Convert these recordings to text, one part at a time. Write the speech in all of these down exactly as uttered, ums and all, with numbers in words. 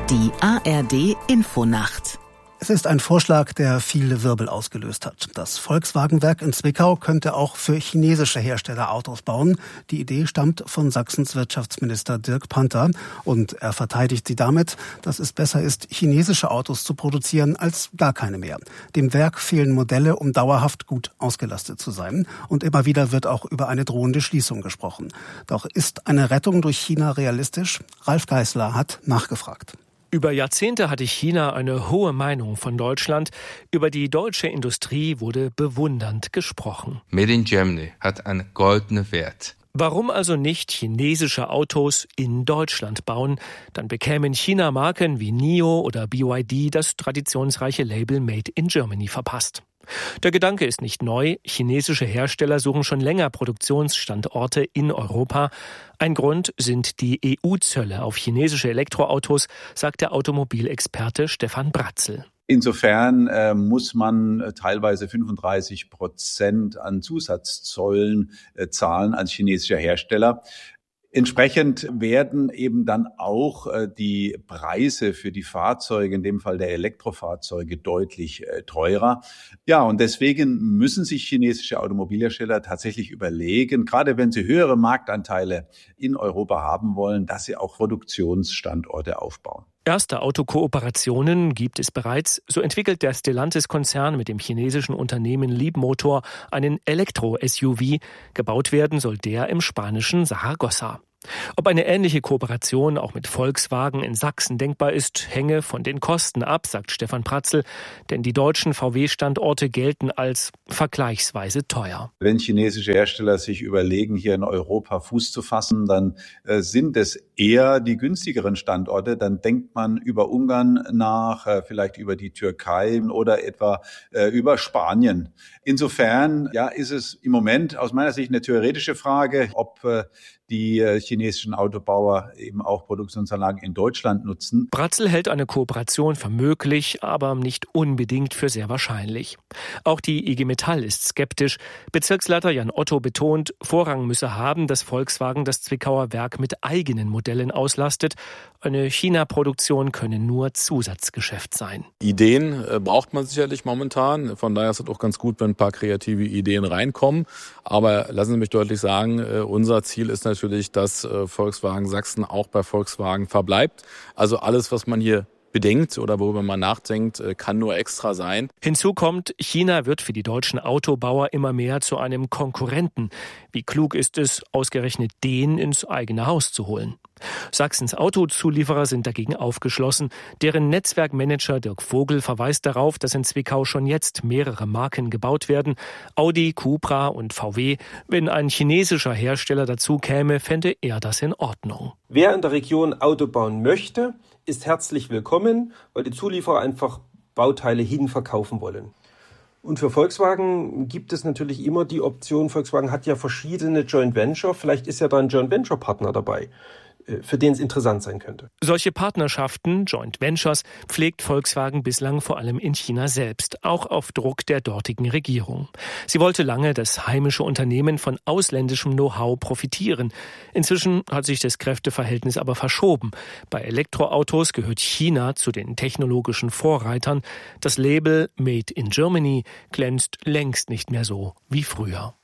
Die A R D Infonacht. Es ist ein Vorschlag, der viele Wirbel ausgelöst hat. Das Volkswagenwerk in Zwickau könnte auch für chinesische Hersteller Autos bauen. Die Idee stammt von Sachsens Wirtschaftsminister Dirk Panther. Und er verteidigt sie damit, dass es besser ist, chinesische Autos zu produzieren als gar keine mehr. Dem Werk fehlen Modelle, um dauerhaft gut ausgelastet zu sein. Und immer wieder wird auch über eine drohende Schließung gesprochen. Doch ist eine Rettung durch China realistisch? Ralf Geißler hat nachgefragt. Über Jahrzehnte hatte China eine hohe Meinung von Deutschland. Über die deutsche Industrie wurde bewundernd gesprochen. Made in Germany hat einen goldenen Wert. Warum also nicht chinesische Autos in Deutschland bauen? Dann bekämen China-Marken wie N I O oder B Y D das traditionsreiche Label Made in Germany verpasst. Der Gedanke ist nicht neu. Chinesische Hersteller suchen schon länger Produktionsstandorte in Europa. Ein Grund sind die E U-Zölle auf chinesische Elektroautos, sagt der Automobilexperte Stefan Bratzel. Insofern äh, muss man äh, teilweise fünfunddreißig Prozent an Zusatzzollen äh, zahlen als chinesischer Hersteller. Entsprechend werden eben dann auch äh, die Preise für die Fahrzeuge, in dem Fall der Elektrofahrzeuge, deutlich äh, teurer. Ja, und deswegen müssen sich chinesische Automobilhersteller tatsächlich überlegen, gerade wenn sie höhere Marktanteile in Europa haben wollen, dass sie auch Produktionsstandorte aufbauen. Erste Autokooperationen gibt es bereits. So entwickelt der Stellantis-Konzern mit dem chinesischen Unternehmen Leapmotor einen Elektro-S U V. Gebaut werden soll der im spanischen Saragossa. Ob eine ähnliche Kooperation auch mit Volkswagen in Sachsen denkbar ist, hänge von den Kosten ab, sagt Stefan Bratzel, denn die deutschen V W-Standorte gelten als vergleichsweise teuer. Wenn chinesische Hersteller sich überlegen, hier in Europa Fuß zu fassen, dann äh, sind es eher die günstigeren Standorte. Dann denkt man über Ungarn nach, äh, vielleicht über die Türkei oder etwa äh, über Spanien. Insofern ja, ist es im Moment aus meiner Sicht eine theoretische Frage, ob äh, die äh, chinesischen Autobauer eben auch Produktionsanlagen in Deutschland nutzen. Bratzel hält eine Kooperation für möglich, aber nicht unbedingt für sehr wahrscheinlich. Auch die I G Metall ist skeptisch. Bezirksleiter Jan Otto betont, Vorrang müsse haben, dass Volkswagen das Zwickauer Werk mit eigenen Modellen auslastet. Eine China-Produktion könne nur Zusatzgeschäft sein. Ideen äh, braucht man sicherlich momentan. Von daher ist es auch ganz gut, wenn ein paar kreative Ideen reinkommen. Aber lassen Sie mich deutlich sagen, äh, unser Ziel ist natürlich, dass äh, Volkswagen Sachsen auch bei Volkswagen verbleibt. Also alles, was man hier bedenkt oder worüber man nachdenkt, kann nur extra sein. Hinzu kommt, China wird für die deutschen Autobauer immer mehr zu einem Konkurrenten. Wie klug ist es, ausgerechnet den ins eigene Haus zu holen? Sachsens Autozulieferer sind dagegen aufgeschlossen. Deren Netzwerkmanager Dirk Vogel verweist darauf, dass in Zwickau schon jetzt mehrere Marken gebaut werden. Audi, Cupra und V W. Wenn ein chinesischer Hersteller dazu käme, fände er das in Ordnung. Wer in der Region Auto bauen möchte, ist herzlich willkommen, weil die Zulieferer einfach Bauteile hinverkaufen wollen. Und für Volkswagen gibt es natürlich immer die Option, Volkswagen hat ja verschiedene Joint Venture, vielleicht ist ja da ein Joint Venture Partner dabei, für den es interessant sein könnte. Solche Partnerschaften, Joint Ventures, pflegt Volkswagen bislang vor allem in China selbst, auch auf Druck der dortigen Regierung. Sie wollte lange, dass heimische Unternehmen von ausländischem Know-how profitieren. Inzwischen hat sich das Kräfteverhältnis aber verschoben. Bei Elektroautos gehört China zu den technologischen Vorreitern. Das Label Made in Germany glänzt längst nicht mehr so wie früher.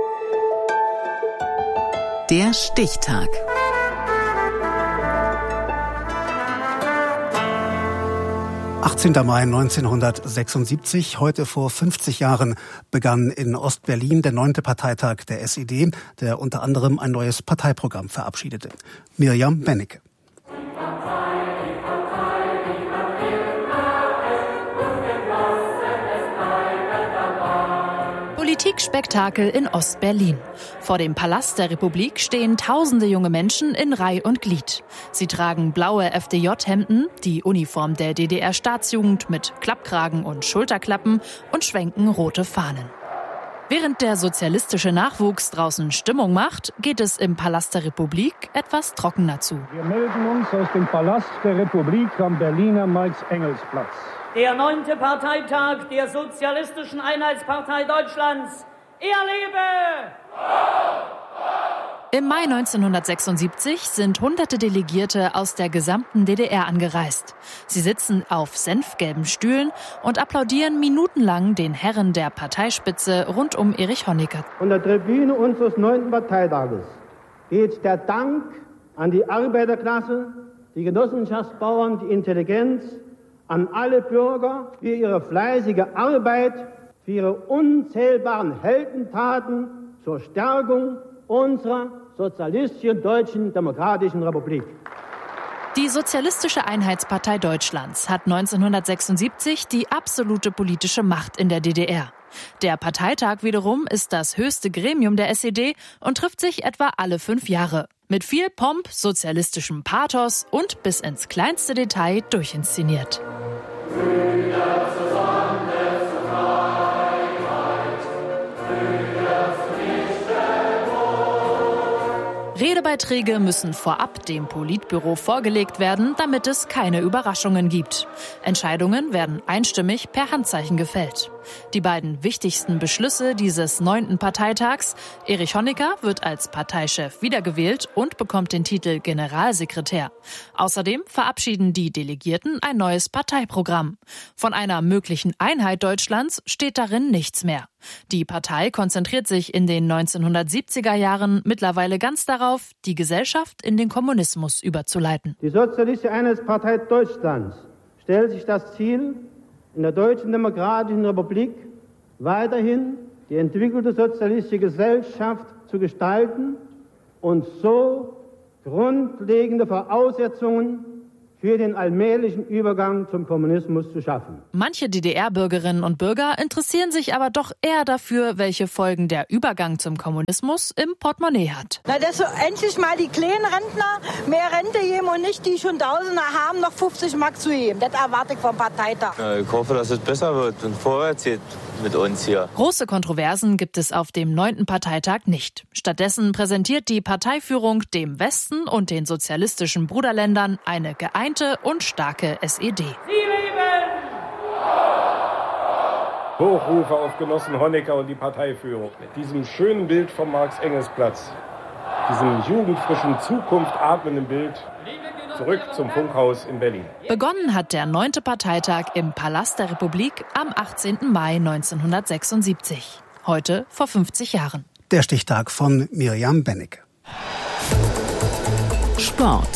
Der Stichtag. achtzehnter Mai neunzehnhundertsechsundsiebzig, heute vor fünfzig Jahren, begann in Ostberlin der neunte Parteitag der S E D, der unter anderem ein neues Parteiprogramm verabschiedete. Mirjam Bennecke. Politikspektakel in Ostberlin. Vor dem Palast der Republik stehen tausende junge Menschen in Reih und Glied. Sie tragen blaue F D J-Hemden, die Uniform der D D R-Staatsjugend mit Klappkragen und Schulterklappen und schwenken rote Fahnen. Während der sozialistische Nachwuchs draußen Stimmung macht, geht es im Palast der Republik etwas trockener zu. Wir melden uns aus dem Palast der Republik am Berliner Max-Engels-Platz. Der neunte Parteitag der Sozialistischen Einheitspartei Deutschlands. Er lebe! Im Mai neunzehnhundertsechsundsiebzig sind hunderte Delegierte aus der gesamten D D R angereist. Sie sitzen auf senfgelben Stühlen und applaudieren minutenlang den Herren der Parteispitze rund um Erich Honecker. Von der Tribüne unseres neunten Parteitages geht der Dank an die Arbeiterklasse, die Genossenschaftsbauern, die Intelligenz, an alle Bürger für ihre fleißige Arbeit, für ihre unzählbaren Heldentaten zur Stärkung unserer sozialistischen Deutschen Demokratischen Republik. Die Sozialistische Einheitspartei Deutschlands hat neunzehnhundertsechsundsiebzig die absolute politische Macht in der D D R. Der Parteitag wiederum ist das höchste Gremium der S E D und trifft sich etwa alle fünf Jahre. Mit viel Pomp, sozialistischem Pathos und bis ins kleinste Detail durchinszeniert. Redebeiträge müssen vorab dem Politbüro vorgelegt werden, damit es keine Überraschungen gibt. Entscheidungen werden einstimmig per Handzeichen gefällt. Die beiden wichtigsten Beschlüsse dieses neunten Parteitags: Erich Honecker wird als Parteichef wiedergewählt und bekommt den Titel Generalsekretär. Außerdem verabschieden die Delegierten ein neues Parteiprogramm. Von einer möglichen Einheit Deutschlands steht darin nichts mehr. Die Partei konzentriert sich in den neunzehnhundertsiebziger Jahren mittlerweile ganz darauf, die Gesellschaft in den Kommunismus überzuleiten. Die Sozialistische Einheitspartei Deutschlands stellt sich das Ziel, in der Deutschen Demokratischen Republik weiterhin die entwickelte sozialistische Gesellschaft zu gestalten und so grundlegende Voraussetzungen für den allmählichen Übergang zum Kommunismus zu schaffen. Manche D D R-Bürgerinnen und Bürger interessieren sich aber doch eher dafür, welche Folgen der Übergang zum Kommunismus im Portemonnaie hat. Na, dass so endlich mal die kleinen Rentner mehr Rente geben und nicht die schon Tausender haben, noch fünfzig Mark zu geben. Das erwarte ich vom Parteitag. Ja, ich hoffe, dass es besser wird und vorwärts geht mit uns hier. Große Kontroversen gibt es auf dem neunten Parteitag nicht. Stattdessen präsentiert die Parteiführung dem Westen und den sozialistischen Bruderländern eine geeignete und starke S E D. Hochrufe auf Genossen Honecker und die Parteiführung. Mit diesem schönen Bild vom Marx-Engels-Platz, diesem jugendfrischen, zukunftatmenden Bild, zurück zum Funkhaus in Berlin. Begonnen hat der neunte Parteitag im Palast der Republik am achtzehnten Mai neunzehnhundertsechsundsiebzig. Heute vor fünfzig Jahren. Der Stichtag von Mirjam Bennicke. Sport.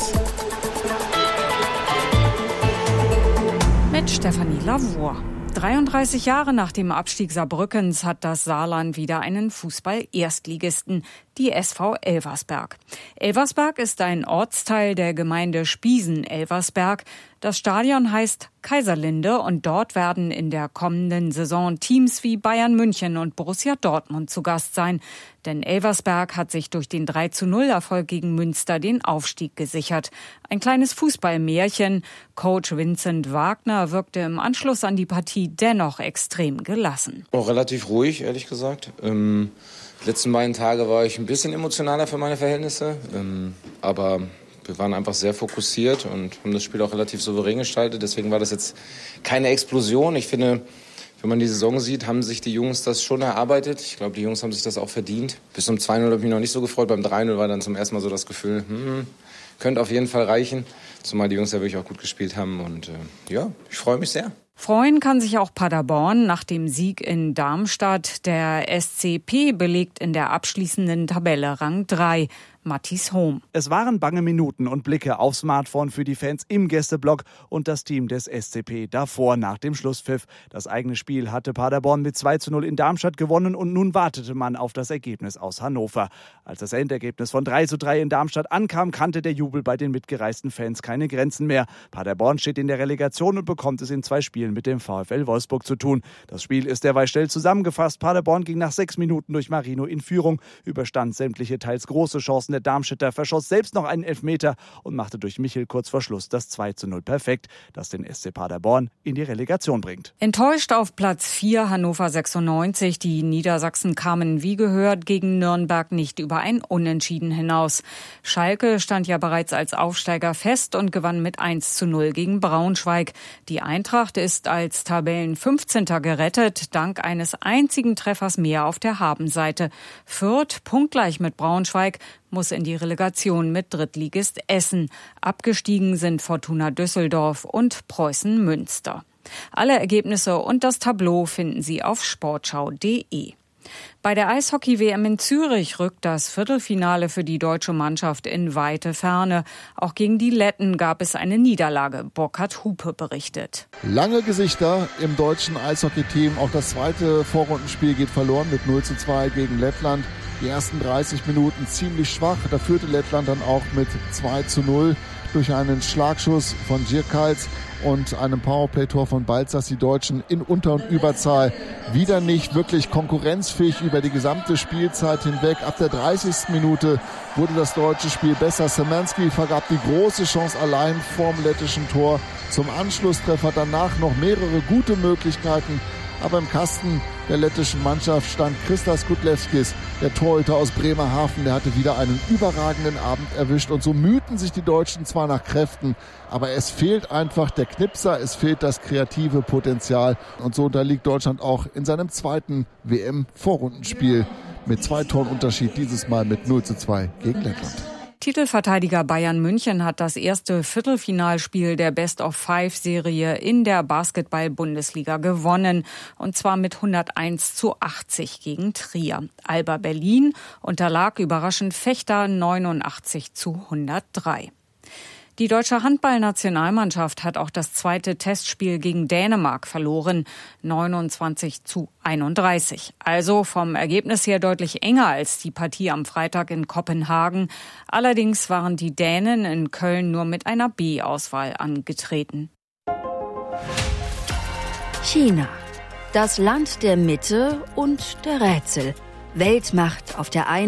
Mit Stefanie Lavour. dreiunddreißig Jahre nach dem Abstieg Saarbrückens hat das Saarland wieder einen Fußball-Erstligisten, die S V Elversberg. Elversberg ist ein Ortsteil der Gemeinde Spiesen-Elversberg. Das Stadion heißt Kaiserlinde und dort werden in der kommenden Saison Teams wie Bayern München und Borussia Dortmund zu Gast sein. Denn Elversberg hat sich durch den drei zu null Erfolg gegen Münster den Aufstieg gesichert. Ein kleines Fußballmärchen. Coach Vincent Wagner wirkte im Anschluss an die Partie dennoch extrem gelassen. Auch relativ ruhig, ehrlich gesagt. Ähm, die letzten beiden Tage war ich ein bisschen emotionaler für meine Verhältnisse. Ähm, aber wir waren einfach sehr fokussiert und haben das Spiel auch relativ souverän gestaltet. Deswegen war das jetzt keine Explosion. Ich finde, wenn man die Saison sieht, haben sich die Jungs das schon erarbeitet. Ich glaube, die Jungs haben sich das auch verdient. Bis zum zwei null habe ich mich noch nicht so gefreut. Beim drei null war dann zum ersten Mal so das Gefühl, hm, könnte auf jeden Fall reichen. Zumal die Jungs ja wirklich auch gut gespielt haben. Und äh, ja, ich freue mich sehr. Freuen kann sich auch Paderborn nach dem Sieg in Darmstadt. Der S C P belegt in der abschließenden Tabelle Rang drei. Mattis Hohm. Es waren bange Minuten und Blicke aufs Smartphone für die Fans im Gästeblock und das Team des S C P davor nach dem Schlusspfiff. Das eigene Spiel hatte Paderborn mit zwei zu null in Darmstadt gewonnen und nun wartete man auf das Ergebnis aus Hannover. Als das Endergebnis von drei zu drei in Darmstadt ankam, kannte der Jubel bei den mitgereisten Fans keine Grenzen mehr. Paderborn steht in der Relegation und bekommt es in zwei Spielen mit dem VfL Wolfsburg zu tun. Das Spiel ist derweil schnell zusammengefasst. Paderborn ging nach sechs Minuten durch Marino in Führung, überstand sämtliche teils große Chancen der Darmstädter, verschoss selbst noch einen Elfmeter und machte durch Michel kurz vor Schluss das zwei zu null perfekt, das den S C Paderborn in die Relegation bringt. Enttäuscht auf Platz vier Hannover sechsundneunzig. Die Niedersachsen kamen wie gehört gegen Nürnberg nicht über ein Unentschieden hinaus. Schalke stand ja bereits als Aufsteiger fest und gewann mit eins zu null gegen Braunschweig. Die Eintracht ist als Tabellenfünfzehnter gerettet, dank eines einzigen Treffers mehr auf der Habenseite. Fürth punktgleich mit Braunschweig. muss in die Relegation mit Drittligist Essen. Abgestiegen sind Fortuna Düsseldorf und Preußen Münster. Alle Ergebnisse und das Tableau finden Sie auf sportschau punkt de. Bei der Eishockey-W M in Zürich rückt das Viertelfinale für die deutsche Mannschaft in weite Ferne. Auch gegen die Letten gab es eine Niederlage. Burkhard Hupe berichtet. Lange Gesichter im deutschen Eishockey-Team. Auch das zweite Vorrundenspiel geht verloren mit null zu zwei gegen Lettland. Die ersten dreißig Minuten ziemlich schwach. Da führte Lettland dann auch mit zwei zu null durch einen Schlagschuss von Djirkals und einem Powerplay-Tor von Balzers die Deutschen in Unter- und Überzahl wieder nicht wirklich konkurrenzfähig über die gesamte Spielzeit hinweg. Ab der dreißigsten Minute wurde das deutsche Spiel besser. Szymanski vergab die große Chance allein vorm lettischen Tor zum Anschlusstreffer. Danach noch mehrere gute Möglichkeiten. Aber im Kasten der lettischen Mannschaft stand Christas Kudlewskis, der Torhüter aus Bremerhaven. Der hatte wieder einen überragenden Abend erwischt. Und so mühten sich die Deutschen zwar nach Kräften, aber es fehlt einfach der Knipser, es fehlt das kreative Potenzial. Und so unterliegt Deutschland auch in seinem zweiten W M-Vorrundenspiel mit zwei Toren Unterschied, dieses Mal mit null zu zwei gegen Lettland. Titelverteidiger Bayern München hat das erste Viertelfinalspiel der Best-of-Five-Serie in der Basketball-Bundesliga gewonnen. Und zwar mit hunderteins zu achtzig gegen Trier. Alba Berlin unterlag überraschend Vechta neunundachtzig zu hundertdrei. Die deutsche Handballnationalmannschaft hat auch das zweite Testspiel gegen Dänemark verloren, neunundzwanzig zu einunddreißig. Also vom Ergebnis her deutlich enger als die Partie am Freitag in Kopenhagen. Allerdings waren die Dänen in Köln nur mit einer B-Auswahl angetreten. China, das Land der Mitte und der Rätsel. Weltmacht auf der einen